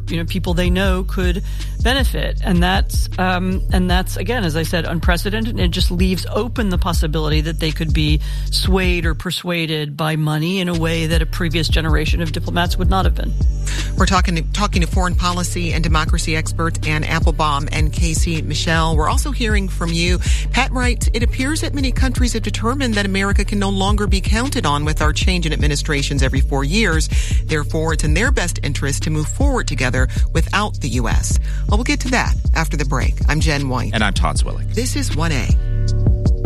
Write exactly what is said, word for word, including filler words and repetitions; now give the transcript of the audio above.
you know, people they know could benefit. And that's, um, and that's, again, as I said, unprecedented. And it just leaves open the possibility that they could be swayed or persuaded by money in a way that a previous generation of diplomats would not have been. We're talking to, talking to foreign policy and democracy expert Anne Applebaum and Casey Michel. We're also hearing from you. Pat writes, it appears that many countries have determined that America can no longer be counted on with our change in administrations every four years. Therefore, it's in their best interest to move forward together without the U S. Well, we'll get to that after the break. I'm Jen White. And I'm Todd Zwillig. This is one A.